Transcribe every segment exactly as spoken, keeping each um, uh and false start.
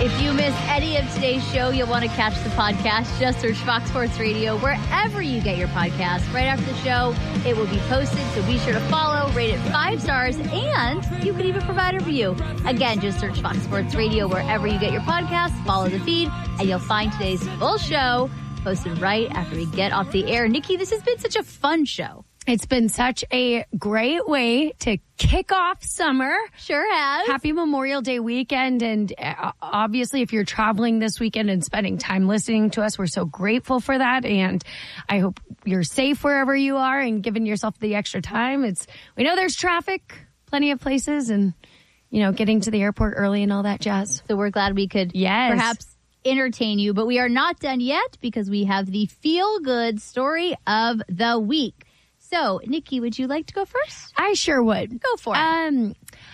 If you missed any of today's show, you'll want to catch the podcast. Just search Fox Sports Radio wherever you get your podcast. Right after the show, it will be posted, so be sure to follow, rate it five stars, and you can even provide a review. Again, just search Fox Sports Radio wherever you get your podcast, follow the feed, and you'll find today's full show posted right after we get off the air. Nikki, this has been such a fun show. It's been such a great way to kick off summer. Sure has. Happy Memorial Day weekend. And uh, obviously, if you're traveling this weekend and spending time listening to us, we're so grateful for that. And I hope you're safe wherever you are and giving yourself the extra time. It's we know there's traffic, plenty of places, and, you know, getting to the airport early and all that jazz. So we're glad we could yes. perhaps entertain you. But we are not done yet because we have the feel-good story of the week. So, Nikki, would you like to go first? I sure would. Go for it. Um,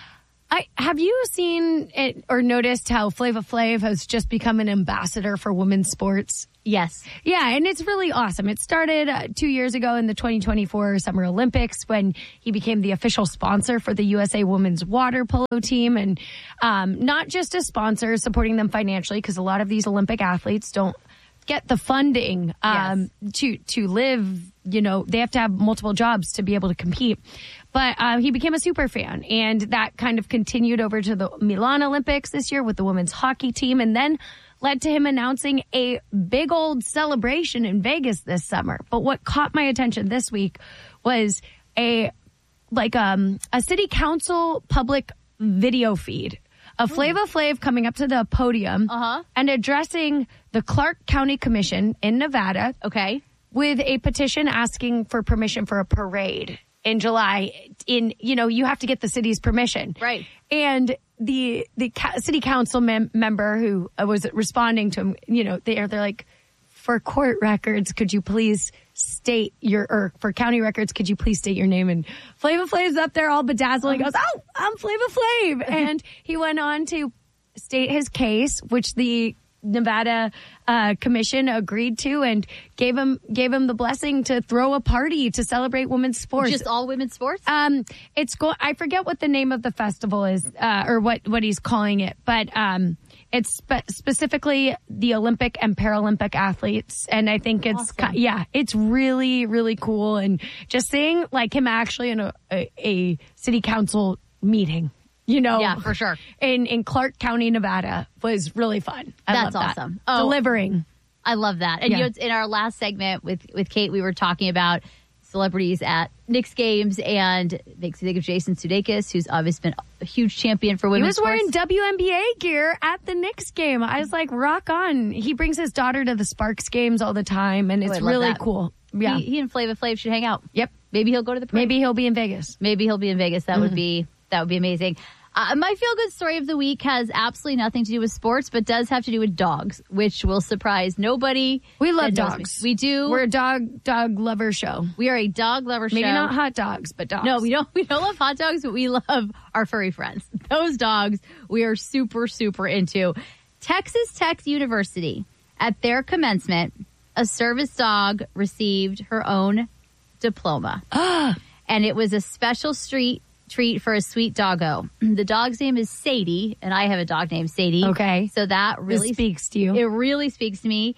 I have you seen it or noticed how Flava Flav has just become an ambassador for women's sports? Yes. Yeah, and it's really awesome. It started uh, two years ago in the twenty twenty-four Summer Olympics when he became the official sponsor for the U S A women's water polo team. And um, not just a sponsor, supporting them financially, because a lot of these Olympic athletes don't get the funding um, yes. to to live. You know, they have to have multiple jobs to be able to compete. But uh, he became a super fan, and that kind of continued over to the Milan Olympics this year with the women's hockey team, and then led to him announcing a big old celebration in Vegas this summer. But what caught my attention this week was a like um, a city council public video feed of Flava Flav coming up to the podium uh-huh. and addressing the Clark County Commission in Nevada. Okay. With a petition asking for permission for a parade in July. In, you know, you have to get the city's permission. Right. And the the ca- city council mem- member who was responding to him, you know, they're, they're like, for court records, could you please state your, or for county records, could you please state your name? And Flava Flav's up there all bedazzled. He goes, oh, I'm Flava Flav. And he went on to state his case, which the Nevada uh, Commission agreed to and gave him gave him the blessing to throw a party to celebrate women's sports. Just all women's sports? Um, it's go- I forget what the name of the festival is, uh, or what, what he's calling it, but um, it's spe- specifically the Olympic and Paralympic athletes, and I think it's awesome. yeah, it's really really cool, and just seeing like him actually in a, a, a city council meeting. You know, yeah, for sure. In in Clark County, Nevada, was really fun. I That's love awesome. That. Oh, delivering. I love that. And yeah. you know, in our last segment with with Kate, we were talking about celebrities at Knicks games, and makes me think of Jason Sudeikis, who's obviously been a huge champion for women's sports. He was wearing W N B A gear at the Knicks game. I was like, rock on. He brings his daughter to the Sparks games all the time, and it's oh, really that. cool. Yeah, he, he and Flava Flav should hang out. Yep. Maybe he'll go to the parade. Maybe he'll be in Vegas. Maybe he'll be in Vegas. That mm-hmm. would be that would be amazing. Uh, my feel-good story of the week has absolutely nothing to do with sports, but does have to do with dogs, which will surprise nobody. We love dogs. Me. We do. We're a dog dog lover show. We are a dog lover show. Maybe not hot dogs, but dogs. No, we don't. We don't love hot dogs, but we love our furry friends. Those dogs we are super, super into. Texas Tech University, at their commencement, a service dog received her own diploma. And it was a special street treat for a sweet doggo. The dog's name is Sadie, and I have a dog named Sadie. Okay. So that really this speaks to you. It really speaks to me.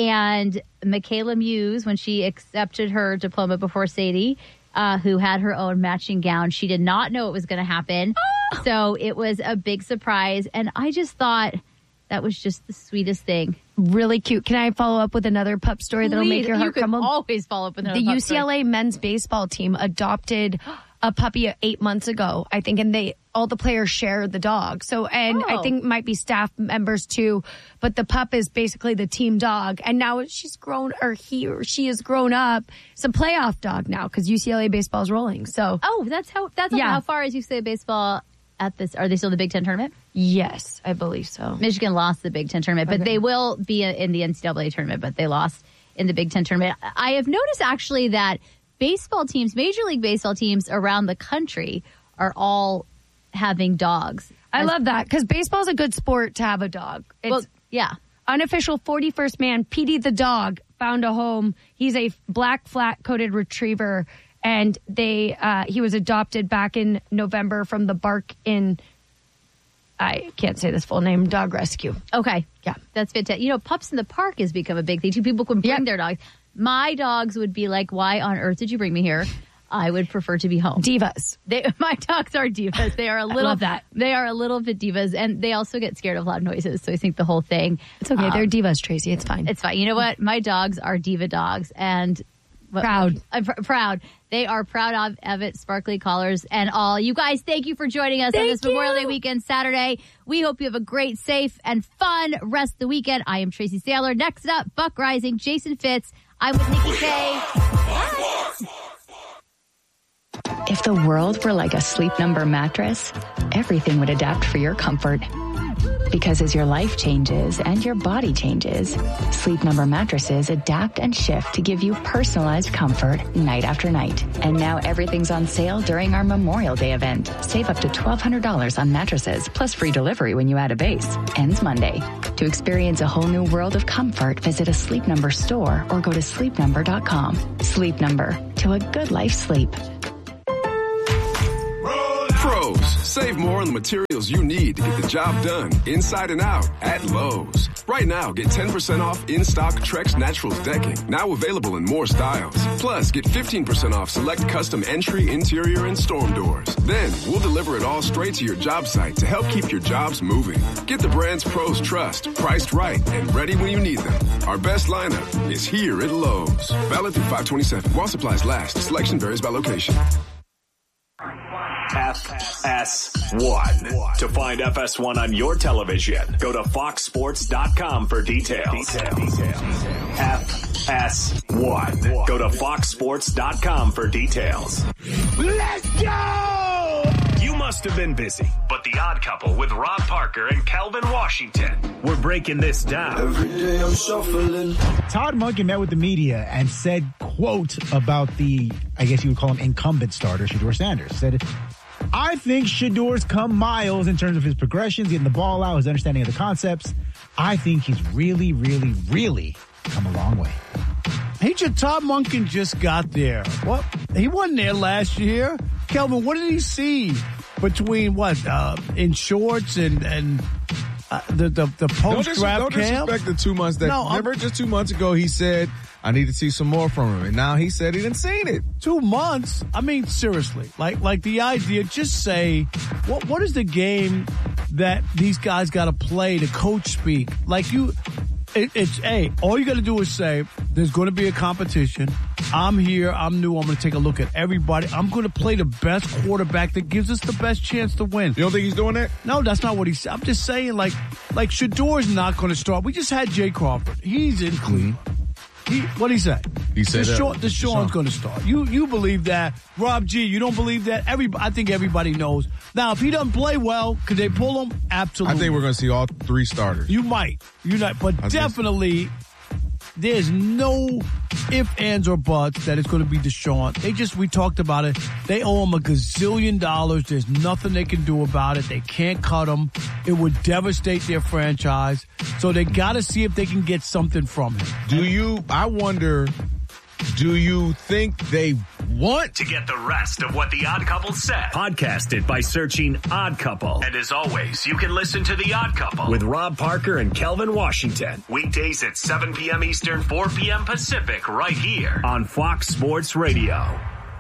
And Michaela Muse, when she accepted her diploma before Sadie, uh, who had her own matching gown, she did not know it was going to happen. Oh. So it was a big surprise. And I just thought that was just the sweetest thing. Really cute. Can I follow up with another pup story that'll make your heart you crumble? You can always follow up with another The pup U C L A story. men's baseball team adopted a puppy eight months ago, I think, and they all the players share the dog. So, and oh. I think might be staff members too, but the pup is basically the team dog. And now she's grown, or he or she has grown up. It's a playoff dog now because U C L A baseball is rolling. So, oh, that's how. That's yeah. how far is U C L A baseball at this? Are they still in the Big Ten tournament? Yes, I believe so. Michigan lost the Big Ten tournament, but okay. they will be in the N C double A tournament. But they lost in the Big Ten tournament. I have noticed actually that baseball teams, Major League Baseball teams around the country are all having dogs. I love that because baseball is a good sport to have a dog. It's well, yeah. Unofficial forty-first man, Petey the dog, found a home. He's a black flat-coated retriever, and they uh, he was adopted back in November from the Bark in I can't say this full name, dog rescue. Okay. Yeah. That's fantastic. You know, Pups in the Park has become a big thing too. People can bring yep. their dogs. My dogs would be like, why on earth did you bring me here? I would prefer to be home. Divas. They, my dogs are divas. They are a little. I love that. They are a little bit divas, and they also get scared of loud noises. So I think the whole thing. It's okay. Um, They're divas, Tracy. It's fine. It's fine. You know what? My dogs are diva dogs, and what, proud. I'm pr- proud. They are proud of, of it. Sparkly collars and all. You guys, thank you for joining us thank on this you. Memorial Day weekend, Saturday. We hope you have a great, safe, and fun rest of the weekend. I am Tracy Saylor. Next up, Buck Rising, Jason Fitz. I'm with Nikki K. Bye. If the world were like a Sleep Number mattress, everything would adapt for your comfort. Because as your life changes and your body changes, Sleep Number mattresses adapt and shift to give you personalized comfort night after night. And now everything's on sale during our Memorial Day event. Save up to twelve hundred dollars on mattresses, plus free delivery when you add a base. Ends Monday. To experience a whole new world of comfort, visit a Sleep Number store or go to sleep number dot com. Sleep Number. To a good life sleep. Pros, save more on the materials you need to get the job done inside and out at Lowe's. Right now, get ten percent off in-stock Trex Naturals decking, now available in more styles. Plus, get fifteen percent off select custom entry, interior, and storm doors. Then, we'll deliver it all straight to your job site to help keep your jobs moving. Get the brands pros trust, priced right, and ready when you need them. Our best lineup is here at Lowe's. Valid through five twenty-seven. While supplies last, selection varies by location. F S one. To find F S one on your television, go to fox sports dot com for details. Details. F S one. Go to fox sports dot com for details. Let's go! You must have been busy, but The Odd Couple with Rob Parker and Kelvin Washington. We're breaking this down. Every day I'm shuffling. Todd Monken met with the media and said, quote, about the, I guess you would call him incumbent starter, Shedeur Sanders. Said, I think Shedor's come miles in terms of his progressions, getting the ball out, his understanding of the concepts. I think he's really, really, really come a long way. Hey, Todd Monken just got there. What? He wasn't there last year. Kelvin, what did he see between what, uh, in shorts and, and, uh, the, the, the post-draft camp? Don't disrespect the two months that, no, remember just two months ago he said, I need to see some more from him. And now he said he didn't seen it. Two months? I mean, seriously, like, like the idea, just say, what, what is the game that these guys got to play to coach speak? Like you, it, it's, hey, all you got to do is say, there's going to be a competition. I'm here. I'm new. I'm going to take a look at everybody. I'm going to play the best quarterback that gives us the best chance to win. You don't think he's doing that? No, that's not what he said. I'm just saying, like, like Shedor's not going to start. We just had Jay Crawford. He's in Cleveland. Mm-hmm. He, what did he say? He said Deshaun, Deshaun's going to start. You you believe that. Rob G, you don't believe that? Every, I think everybody knows. Now, if he doesn't play well, could they pull him? Absolutely. I think we're going to see all three starters. You might. You might. But I definitely, there's no ifs, ands, or buts that it's going to be Deshaun. They just, we talked about it. They owe him a gazillion dollars. There's nothing they can do about it. They can't cut him. It would devastate their franchise. So they got to see if they can get something from him. Do you, I wonder, do you think they want to get the rest of what The Odd Couple said? Podcast it by searching Odd Couple. And as always, you can listen to The Odd Couple with Rob Parker and Kelvin Washington. Weekdays at seven p.m. Eastern, four p.m. Pacific, right here on Fox Sports Radio.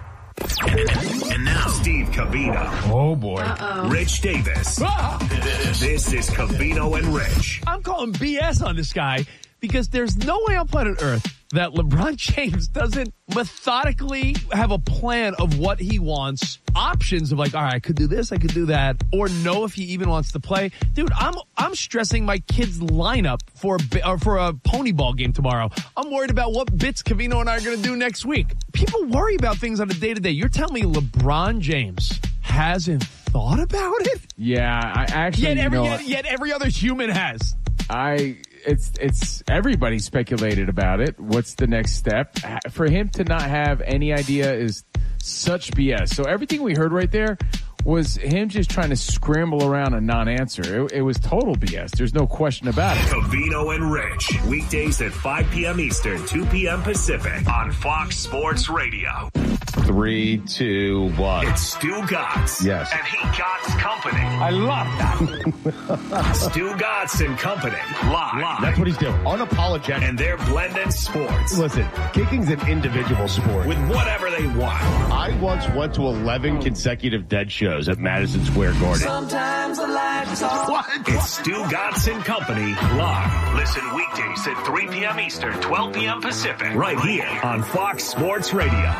And now, Steve Covino. Oh, boy. Uh-oh. Rich Davis. Ah! This is Covino and Rich. I'm calling B S on this guy because there's no way on planet Earth that LeBron James doesn't methodically have a plan of what he wants, options of like, all right, I could do this, I could do that, or know if he even wants to play. Dude, I'm I'm stressing my kid's lineup for a, or for a pony ball game tomorrow. I'm worried about what bits Covino and I are going to do next week. People worry about things on a day-to-day. You're telling me LeBron James hasn't thought about it? Yeah, I actually, yet every, you know, yet, yet every other human has. I... It's it's everybody speculated about it. What's the next step? For him to not have any idea is such B S. So everything we heard right there was him just trying to scramble around a non-answer. It, it was total B S. There's no question about it. Covino and Rich, weekdays at five p.m. Eastern, two p.m. Pacific on Fox Sports Radio. Three, two, one. It's Stu Gatz. Yes. And he Gatz Company. I love that. Stu Gatz and Company. Live. Live. That's what he's doing. Unapologetic. And they're blending sports. Listen, kicking's an individual sport. With whatever they want. I once went to eleven consecutive dead shows at Madison Square Garden. Sometimes I like to talk. What? It's Stu Gatz and Company. Live. Listen weekdays at three p.m. Eastern, twelve p.m. Pacific. Right here on Fox Sports Radio.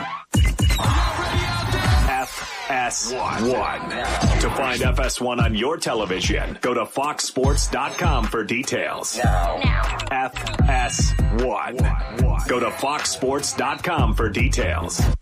F S one. To find F S one on your television, go to fox sports dot com for details. Now. F S one. Go to fox sports dot com for details.